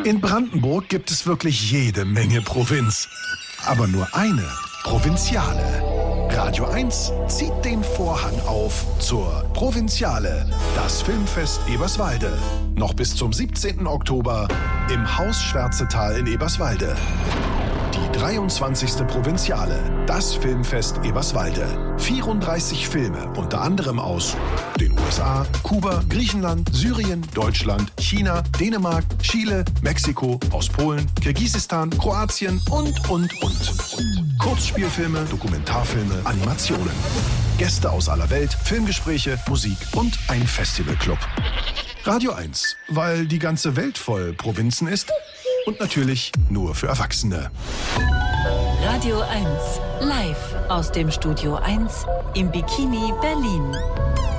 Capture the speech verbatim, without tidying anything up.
In Brandenburg gibt es wirklich jede Menge Provinz. Aber nur eine Provinziale. Radio eins zieht den Vorhang auf zur Provinziale, das Filmfest Eberswalde. Noch bis zum siebzehnten Oktober im Haus Schwärzetal in Eberswalde. Die dreiundzwanzigste Provinziale, das Filmfest Eberswalde. vierunddreißig Filme, unter anderem aus den U S A, Kuba, Griechenland, Syrien, Deutschland, China, Dänemark, Chile, Mexiko, aus Polen, Kirgisistan, Kroatien und, und, und. Kurzspielfilme, Dokumentarfilme, Animationen. Gäste aus aller Welt, Filmgespräche, Musik und ein Festivalclub. Radio eins, weil die ganze Welt voll Provinzen ist und natürlich nur für Erwachsene. Radio eins, live aus dem Studio eins im Bikini Berlin.